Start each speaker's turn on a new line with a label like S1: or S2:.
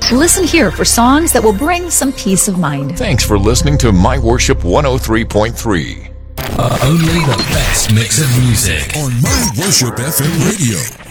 S1: Listen here for songs that will bring some peace of mind.
S2: Thanks for listening to My Worship 103.3.
S3: Only the best mix of music
S4: on My Worship FM Radio.